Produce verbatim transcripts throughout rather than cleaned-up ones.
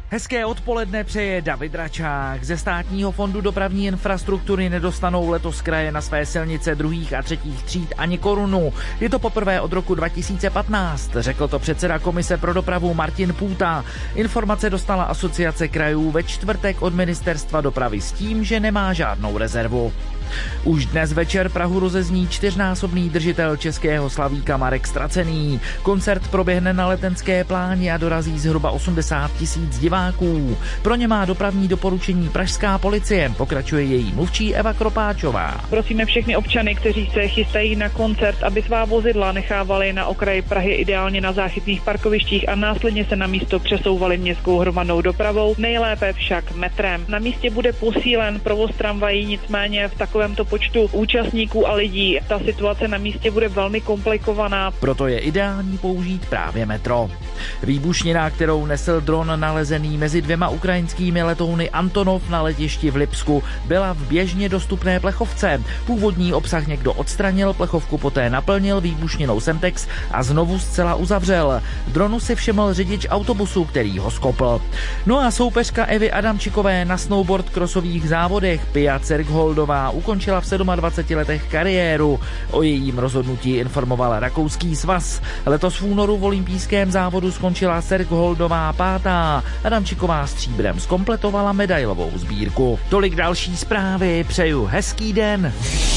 Hezké odpoledne přeje David Račák. Ze Státního fondu dopravní infrastruktury nedostanou letos kraje na své silnice druhých a třetích tříd ani korunu. Je to poprvé od roku dva tisíce patnáct, řekl to předseda Komise pro dopravu Martin Půta. Informace dostala Asociace krajů ve čtvrtek od Ministerstva dopravy s tím, že nemá žádnou rezervu. Už dnes večer Prahu rozezní čtyřnásobný držitel českého slavíka Marek Stracený. Koncert proběhne na Letenské pláni a dorazí zhruba osmdesát tisíc diváků. Pro ně má dopravní doporučení pražská policie, pokračuje její mluvčí Eva Kropáčová. Prosíme všechny občany, kteří se chystají na koncert, aby svá vozidla nechávali na okraji Prahy, ideálně na záchytných parkovištích, a následně se na místo přesouvali městskou hromadnou dopravou, nejlépe však metrem. Na místě bude posílen provoz tramvají, nicméně v takovém to počtu účastníků a lidí ta situace na místě bude velmi komplikovaná. Proto je ideální použít právě metro. Výbušnina, kterou nesl dron nalezený mezi dvěma ukrajinskými letouny Antonov na letišti v Lipsku, byla v běžně dostupné plechovce. Původní obsah někdo odstranil, plechovku poté naplnil výbušninou Semtex a znovu zcela uzavřel. Dronu si všiml řidič autobusu, který ho skopl. No a soupeřka Evy Adamčikové na snowboard crossových závodech Pia Zergholdová ukončila v dvaceti sedmi letech kariéru. O jejím rozhodnutí informoval rakouský svaz. Letos v únoru v olympijském závodu skončila Zergholdová pátá. Adamčiková stříbrem zkompletovala medailovou sbírku. Tolik další zprávy, přeju hezký den.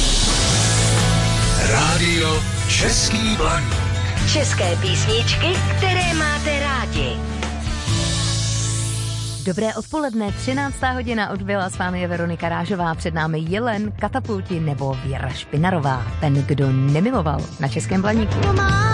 Rádio Český Blaník. České písničky, které máte rádi. Dobré odpoledne, třináctá hodina odbyla, s vámi je Veronika Rážová, před námi Jelen, Katapulti nebo Věra Špinarová, ten, kdo nemiloval na Českém Blaníku.